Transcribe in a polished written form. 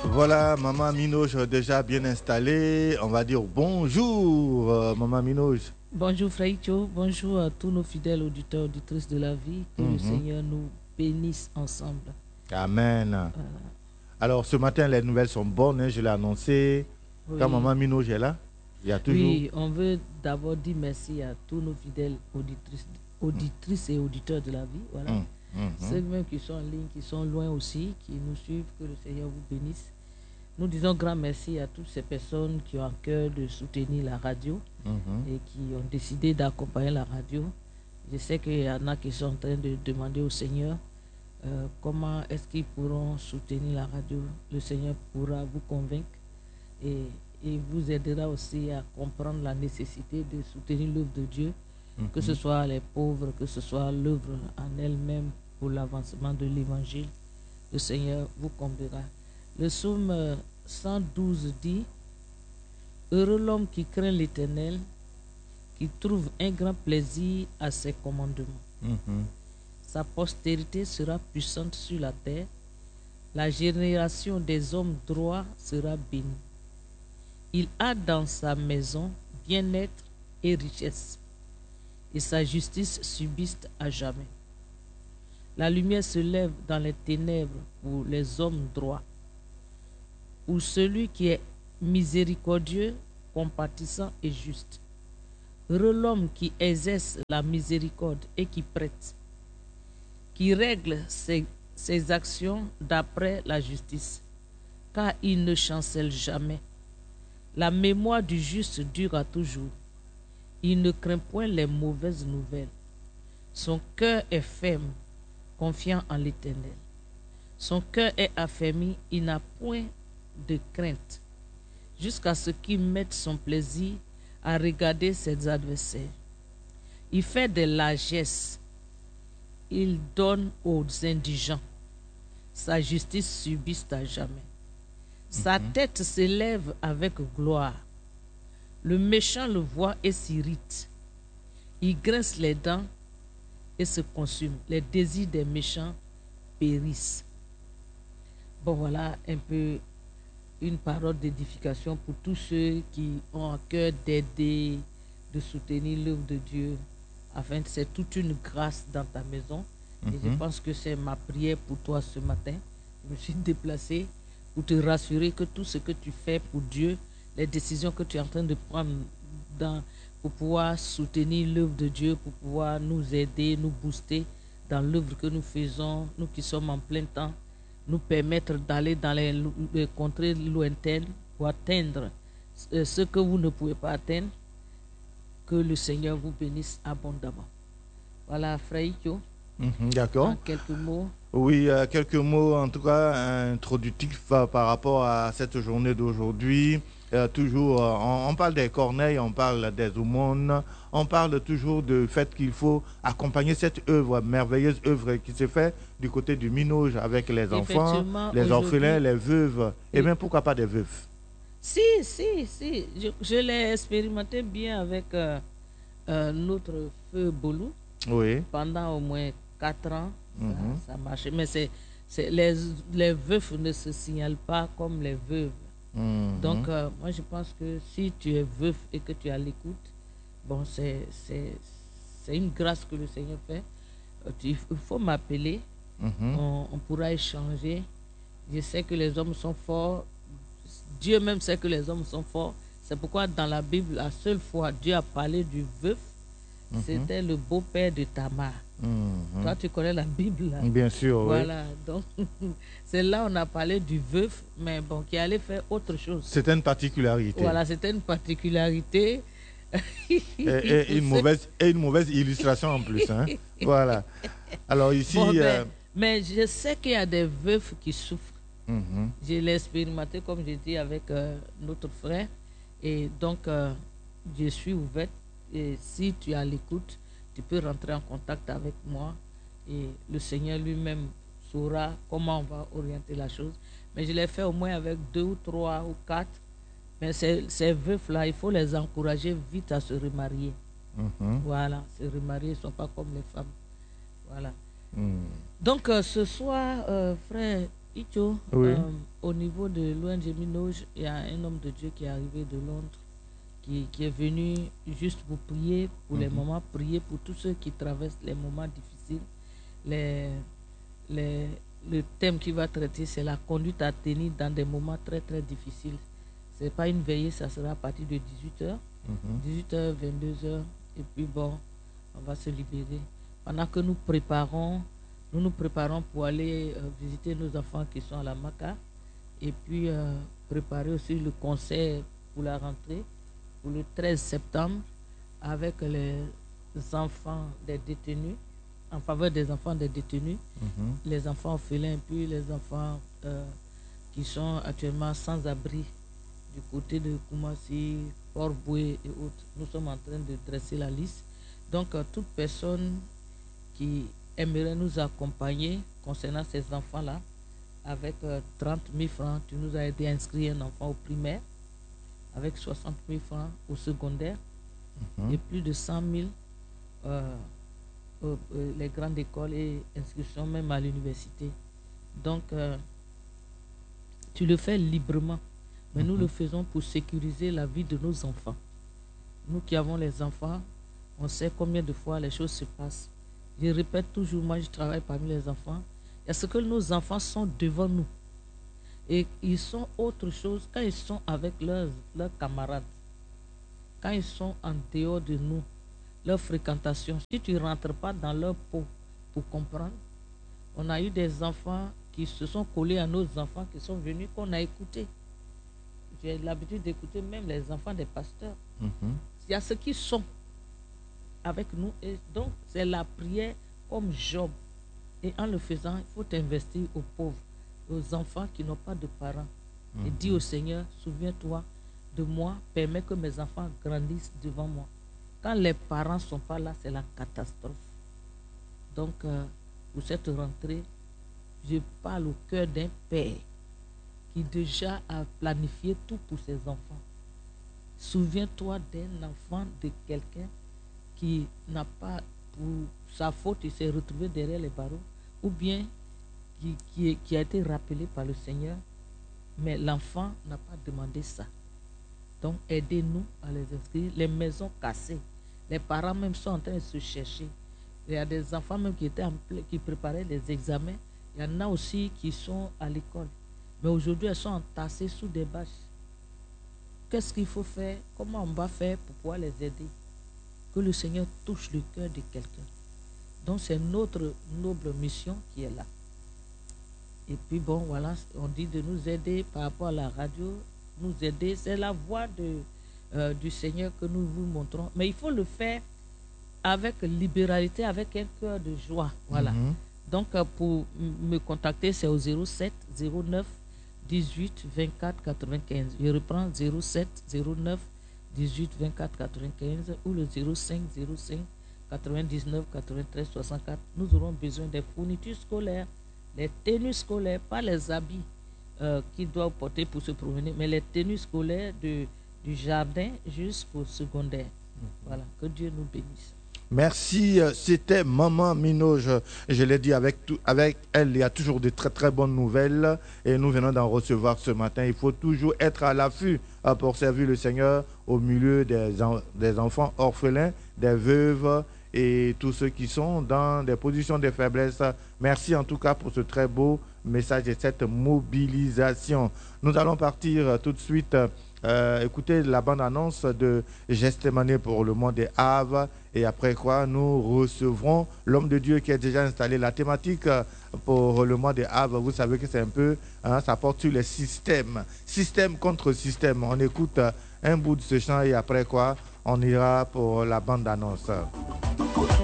Voilà, Maman Minouche déjà bien installée. On va dire bonjour, Maman Minouche. Bonjour Fraicho, bonjour à tous nos fidèles auditeurs, auditrices de la vie. Que le Seigneur nous bénisse ensemble. Amen. Alors ce matin, les nouvelles sont bonnes, hein, je l'ai annoncé. Oui. Quand Maman Minouche est là, il y a toujours... Oui, on veut d'abord dire merci à tous nos fidèles auditrices et auditeurs de la vie. Voilà. Ceux même qui sont en ligne, qui sont loin aussi, qui nous suivent, que le Seigneur vous bénisse. Nous disons grand merci à toutes ces personnes qui ont à cœur de soutenir la radio et qui ont décidé d'accompagner la radio. Je sais qu'il y en a qui sont en train de demander au Seigneur comment est-ce qu'ils pourront soutenir la radio. Le Seigneur pourra vous convaincre et vous aidera aussi à comprendre la nécessité de soutenir l'œuvre de Dieu, que ce soit les pauvres, que ce soit l'œuvre en elle-même pour l'avancement de l'évangile. Le Seigneur vous comblera. Le psaume 112 dit: Heureux l'homme qui craint l'Éternel, qui trouve un grand plaisir à ses commandements. Sa postérité sera puissante sur la terre. La génération des hommes droits sera bénie. Il a dans sa maison bien-être et richesse, et sa justice subsiste à jamais. La lumière se lève dans les ténèbres pour les hommes droits. Pour celui qui est miséricordieux, compatissant et juste. Heureux l'homme qui exerce la miséricorde et qui prête, qui règle ses actions d'après la justice, car il ne chancelle jamais. La mémoire du juste dure toujours. Il ne craint point les mauvaises nouvelles. Son cœur est ferme, confiant en l'Éternel. Son cœur est affermi, il n'a point de crainte, jusqu'à ce qu'il mette son plaisir à regarder ses adversaires. Il fait des largesses, il donne aux indigents. Sa justice subsiste à jamais. Sa tête s'élève avec gloire. Le méchant le voit et s'irrite. Il grince les dents et se consume. Les désirs des méchants périssent. Bon, voilà un peu une parole d'édification pour tous ceux qui ont à cœur d'aider, de soutenir l'œuvre de Dieu. Afin que c'est toute une grâce dans ta maison. Et je pense que c'est ma prière pour toi ce matin. Je me suis déplacée pour te rassurer que tout ce que tu fais pour Dieu, les décisions que tu es en train de prendre pour pouvoir soutenir l'œuvre de Dieu, pour pouvoir nous aider, nous booster dans l'œuvre que nous faisons, nous qui sommes en plein temps, nous permettre d'aller dans les contrées lointaines pour atteindre ce que vous ne pouvez pas atteindre. Que le Seigneur vous bénisse abondamment. Voilà, Frère Ito. D'accord. Quelques mots. Oui, quelques mots en tout cas introductifs par rapport à cette journée d'aujourd'hui. Toujours, on parle des corneilles, on parle des aumônes, on parle toujours du fait qu'il faut accompagner cette œuvre, merveilleuse œuvre qui se fait du côté du Minouche avec les enfants, les orphelins, les veuves, et même pourquoi pas des veufs. Si, je l'ai expérimenté bien avec notre feu Bolou. Oui. Pendant au moins 4 ans, ça marchait. Mais les veufs ne se signalent pas comme les veuves. Donc, moi, je pense que si tu es veuf et que tu es à l'écoute, bon, c'est une grâce que le Seigneur fait. Il faut m'appeler. On pourra échanger. Je sais que les hommes sont forts. Dieu même sait que les hommes sont forts. C'est pourquoi dans la Bible, la seule fois Dieu a parlé du veuf, c'était le beau-père de Tamar. Toi, tu connais la Bible, là. Bien sûr, voilà, oui. Donc, c'est là on a parlé du veuf, mais bon, qui allait faire autre chose. C'était une particularité. Voilà, c'était une particularité. et une mauvaise illustration en plus. Hein. Voilà. Alors ici... Bon, mais je sais qu'il y a des veufs qui souffrent. Je l'ai expérimenté, comme j'ai dit, avec notre frère. Et donc, je suis ouverte. Et si tu es à l'écoute, tu peux rentrer en contact avec moi. Et le Seigneur lui-même saura comment on va orienter la chose. Mais je l'ai fait au moins avec 2 ou 3 ou 4. Mais ces veufs-là, il faut les encourager vite à se remarier. Voilà, se remarier, ils ne sont pas comme les femmes. Voilà. Donc, ce soir, frère Icho, oui. au niveau de l'ONG Minoge, il y a un homme de Dieu qui est arrivé de Londres, qui est venu juste pour prier pour les moments, prier pour tous ceux qui traversent les moments difficiles. Le thème qu'il va traiter, c'est la conduite à tenir dans des moments très très difficiles. Ce n'est pas une veillée, ça sera à partir de 18h, 18h, 22h, et puis bon, on va se libérer. Pendant que nous nous préparons pour aller visiter nos enfants qui sont à la Maca, et puis préparer aussi le concert pour la rentrée, pour le 13 septembre, avec les enfants des détenus, en faveur des enfants des détenus, les enfants orphelins, puis les enfants qui sont actuellement sans abri du côté de Koumassi, Port-Boué et autres. Nous sommes en train de dresser la liste. Donc, toute personne qui aimerait nous accompagner concernant ces enfants-là, avec 30 000 francs, tu nous as aidé à inscrire un enfant au primaire, avec 60 000 francs au secondaire, et plus de 100 000 les grandes écoles et inscriptions même à l'université. Donc, tu le fais librement, mais nous le faisons pour sécuriser la vie de nos enfants. Nous qui avons les enfants, on sait combien de fois les choses se passent. Je répète toujours, moi je travaille parmi les enfants, il y a ce que nos enfants sont devant nous. Et ils sont autre chose quand ils sont avec leurs camarades, quand ils sont en dehors de nous, leur fréquentation. Si tu ne rentres pas dans leur peau pour comprendre, on a eu des enfants qui se sont collés à nos enfants qui sont venus, qu'on a écoutés. J'ai l'habitude d'écouter même les enfants des pasteurs. Il y a ceux qui sont avec nous. Et donc, c'est la prière comme Job. Et en le faisant, il faut t'investir aux pauvres, aux enfants qui n'ont pas de parents. Et dis au Seigneur, souviens-toi de moi, permets que mes enfants grandissent devant moi. Quand les parents ne sont pas là, c'est la catastrophe. Donc, pour cette rentrée, je parle au cœur d'un père qui déjà a planifié tout pour ses enfants. Souviens-toi d'un enfant, de quelqu'un qui n'a pas, pour sa faute, il s'est retrouvé derrière les barreaux, ou bien qui a été rappelé par le Seigneur, mais l'enfant n'a pas demandé ça. Donc, aidez-nous à les inscrire. Les maisons cassées, les parents même sont en train de se chercher. Il y a des enfants même qui préparaient les examens. Il y en a aussi qui sont à l'école. Mais aujourd'hui, elles sont entassées sous des bâches. Qu'est-ce qu'il faut faire? Comment on va faire pour pouvoir les aider? Que le Seigneur touche le cœur de quelqu'un. Donc, c'est notre noble mission qui est là. Et puis, bon, voilà, on dit de nous aider par rapport à la radio. Nous aider, c'est la voix du Seigneur que nous vous montrons. Mais il faut le faire avec libéralité, avec un cœur de joie. Voilà. Donc, pour me contacter, c'est au 07 09 18 24 95. Je reprends 07 09 18 24 95 ou le 05 05 99 93 64. Nous aurons besoin des fournitures scolaires, les tenues scolaires, pas les habits qu'ils doivent porter pour se promener, mais les tenues scolaires du jardin jusqu'au secondaire. Voilà, que Dieu nous bénisse. Merci, c'était Maman Minoge. Je l'ai dit, avec elle, il y a toujours de très très bonnes nouvelles et nous venons d'en recevoir ce matin. Il faut toujours être à l'affût pour servir le Seigneur au milieu des enfants orphelins, des veuves et tous ceux qui sont dans des positions de faiblesse. Merci en tout cas pour ce très beau message et cette mobilisation. Nous allons partir tout de suite écouter la bande-annonce de Gethsémani pour le mois des Havres et après quoi nous recevrons l'homme de Dieu qui a déjà installé la thématique pour le mois des Havres. Vous savez que c'est un peu, ça porte sur les systèmes, système contre système. On écoute un bout de ce chant et après quoi on ira pour la bande-annonce.